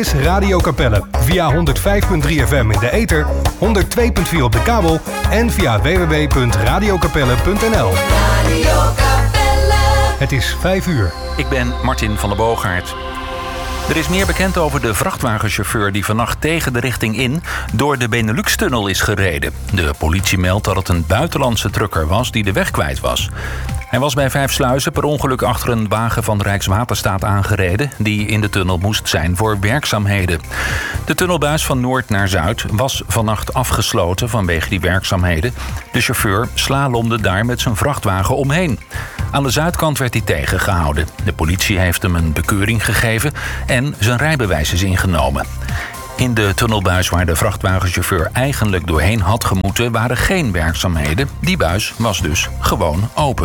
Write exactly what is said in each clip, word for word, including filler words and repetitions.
is Radio Capelle. Via honderd vijf komma drie F M in de ether, honderd twee komma vier op de kabel en via w w w punt radio capelle punt n l. Radio Capelle. Het is vijf uur. Ik ben Martin van der Boogaard. Er is meer bekend over de vrachtwagenchauffeur die vannacht tegen de richting in door de Benelux-tunnel is gereden. De politie meldt dat het een buitenlandse trucker was die de weg kwijt was. Hij was bij Vijfsluizen per ongeluk achter een wagen van Rijkswaterstaat aangereden die in de tunnel moest zijn voor werkzaamheden. De tunnelbuis van noord naar zuid was vannacht afgesloten vanwege die werkzaamheden. De chauffeur slalomde daar met zijn vrachtwagen omheen. Aan de zuidkant werd hij tegengehouden. De politie heeft hem een bekeuring gegeven en zijn rijbewijs is ingenomen. In de tunnelbuis waar de vrachtwagenchauffeur eigenlijk doorheen had gemoeten waren geen werkzaamheden. Die buis was dus gewoon open.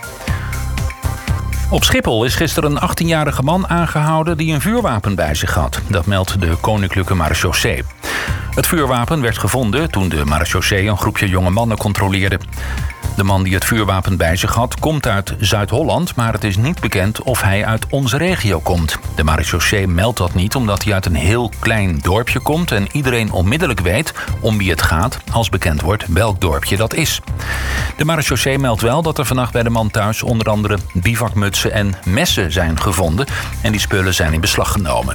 Op Schiphol is gisteren een achttienjarige man aangehouden die een vuurwapen bij zich had. Dat meldt de Koninklijke Marechaussee. Het vuurwapen werd gevonden toen de marechaussee een groepje jonge mannen controleerde. De man die het vuurwapen bij zich had komt uit Zuid-Holland, maar het is niet bekend of hij uit onze regio komt. De marechaussee meldt dat niet omdat hij uit een heel klein dorpje komt en iedereen onmiddellijk weet om wie het gaat als bekend wordt welk dorpje dat is. De marechaussee meldt wel dat er vannacht bij de man thuis onder andere bivakmutsen en messen zijn gevonden en die spullen zijn in beslag genomen.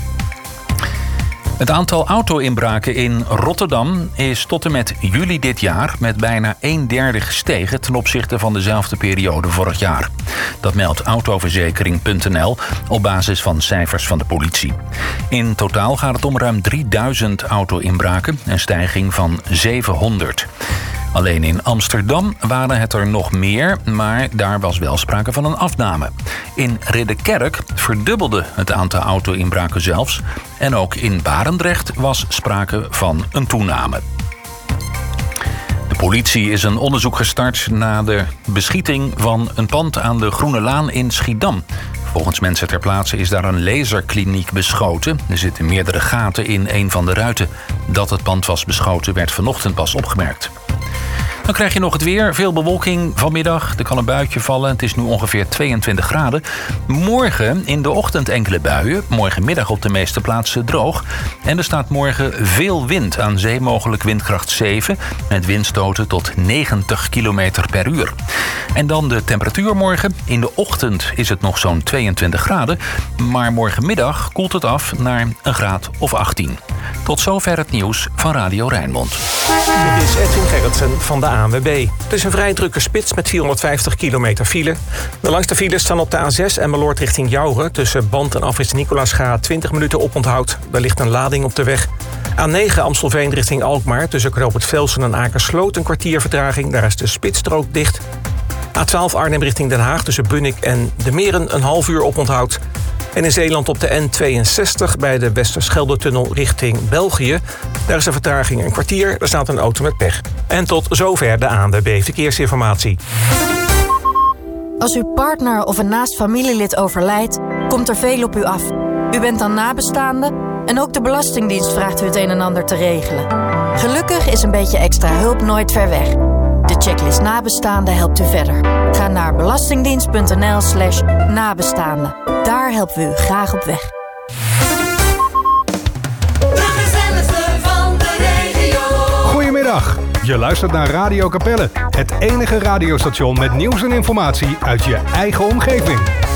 Het aantal auto-inbraken in Rotterdam is tot en met juli dit jaar met bijna een derde gestegen ten opzichte van dezelfde periode vorig jaar. Dat meldt autoverzekering punt n l op basis van cijfers van de politie. In totaal gaat het om ruim drieduizend auto-inbraken, een stijging van zevenhonderd. Alleen in Amsterdam waren het er nog meer, maar daar was wel sprake van een afname. In Ridderkerk verdubbelde het aantal auto-inbraken zelfs. En ook in Barendrecht was sprake van een toename. De politie is een onderzoek gestart na de beschieting van een pand aan de Groene Laan in Schiedam. Volgens mensen ter plaatse is daar een laserkliniek beschoten. Er zitten meerdere gaten in een van de ruiten. Dat het pand was beschoten werd vanochtend pas opgemerkt. Dan krijg je nog het weer. Veel bewolking vanmiddag. Er kan een buitje vallen. Het is nu ongeveer tweeëntwintig graden. Morgen in de ochtend enkele buien. Morgenmiddag op de meeste plaatsen droog. En er staat morgen veel wind. Aan zee mogelijk windkracht zeven. Met windstoten tot negentig kilometer per uur. En dan de temperatuur morgen. In de ochtend is het nog zo'n tweeëntwintig graden. Maar morgenmiddag koelt het af naar een graad of achttien. Tot zover het nieuws van Radio Rijnmond. Dit is Edwin Gerritsen van de A N W B. Het is een vrij drukke spits met vierhonderdvijftig kilometer file. De langste files staan op de A zes Emmeloord richting Jouren. Tussen Band en Afrit Nicolaasga twintig minuten oponthoud. Daar ligt een lading op de weg. A negen Amstelveen richting Alkmaar. Tussen Knoop het Velsen en Akersloot een kwartier vertraging. Daar is de spitsstrook dicht. A twaalf Arnhem richting Den Haag. Tussen Bunnik en De Meren een half uur oponthoud. En in Zeeland op de N tweeënzestig bij de Westerschelde-tunnel richting België. Daar is de vertraging een kwartier, er staat een auto met pech. En tot zover de A N W B Verkeersinformatie. Als uw partner of een naast familielid overlijdt, komt er veel op u af. U bent dan nabestaande en ook de Belastingdienst vraagt u het een en ander te regelen. Gelukkig is een beetje extra hulp nooit ver weg. De checklist nabestaanden helpt u verder. Ga naar belastingdienst punt n l slash nabestaanden. Daar helpen we u graag op weg. De gezelligste van de regio. Goedemiddag, je luistert naar Radio Capelle. Het enige radiostation met nieuws en informatie uit je eigen omgeving.